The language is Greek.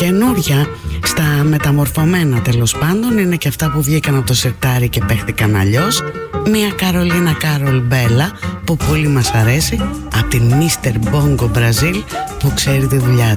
καινούρια στα μεταμορφωμένα τέλος πάντων είναι και αυτά που βγήκαν από το σιρτάρι και παίχτηκαν αλλιώς. Μια Καρολίνα Κάρολ Μπέλα που πολύ μας αρέσει, από την Mr. Bongo Brazil, που ξέρει τη δουλειά